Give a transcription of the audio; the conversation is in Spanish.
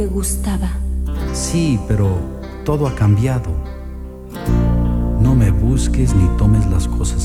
te gustaba. Sí, pero todo ha cambiado. No me busques ni tomes las cosas